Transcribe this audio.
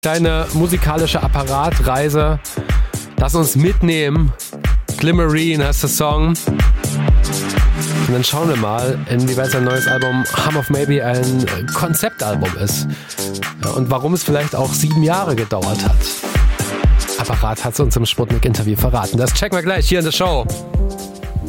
Kleine musikalische Apparatreise. Lass uns mitnehmen. Glimmerine heißt der Song. Und dann schauen wir mal, inwieweit sein neues Album Hum of Maybe ein Konzeptalbum ist. Und warum es vielleicht auch 7 Jahre gedauert hat. Apparat hat es uns im Sputnik-Interview verraten. Das checken wir gleich hier in der Show.